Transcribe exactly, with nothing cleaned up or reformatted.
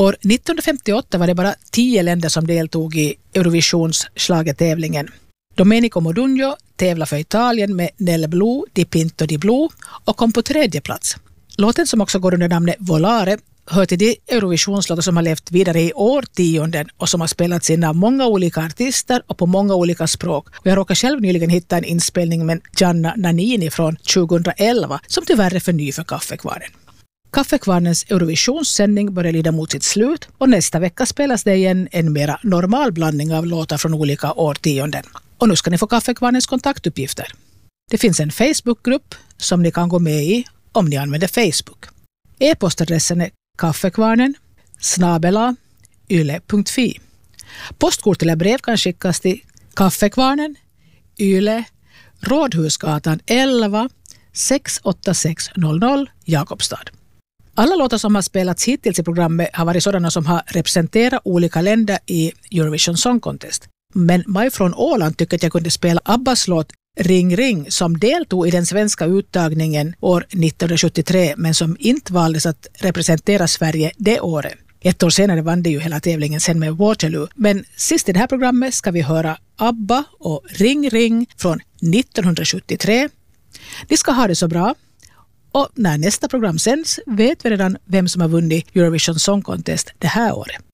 År nittonhundrafemtioåtta var det bara tio länder som deltog i Eurovisions schlagertävlingen. Domenico Modugno tävlade för Italien med Nel Blu di Pinto di Blu och kom på tredje plats. Låten, som också går under namnet Volare, hör till de Eurovisionslåtar som har levt vidare i årtionden och som har spelats in av många olika artister och på många olika språk. Och jag råkar själv nyligen hitta en inspelning med Gianna Nannini från tjugoelva som tyvärr är för ny för Kaffekvarnen. Kaffekvarnens Eurovisionssändning börjar lida mot sitt slut och nästa vecka spelas det igen en mera normal blandning av låtar från olika årtionden. Och nu ska ni få Kaffekvarnens kontaktuppgifter. Det finns en Facebookgrupp som ni kan gå med i om ni använder Facebook. E-postadressen är kaffekvarnen snabela yle punkt fi. Postkort eller brev kan skickas till Kaffekvarnen, Yle, Rådhusgatan elva sex åtta sex noll noll, Jakobstad. Alla låtar som har spelats hittills i programmet har varit sådana som har representerat olika länder i Eurovision Song Contest. Men Maj från Åland tycker att jag kunde spela Abbas låt Ring Ring som deltog i den svenska uttagningen år nittonhundrasjuttiotre men som inte valdes att representera Sverige det året. Ett år senare vann det ju hela tävlingen sen med Waterloo. Men sist i det här programmet ska vi höra Abba och Ring Ring från nittonhundrasjuttiotre. Ni ska ha det så bra. Och när nästa program sänds vet vi redan vem som har vunnit Eurovision Song Contest det här året.